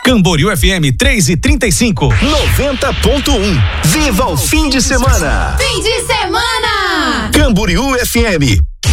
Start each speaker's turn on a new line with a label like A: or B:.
A: Camboriú FM 3:35.
B: 90.1. Viva o fim de semana.
C: Fim de semana.
B: Camboriú FM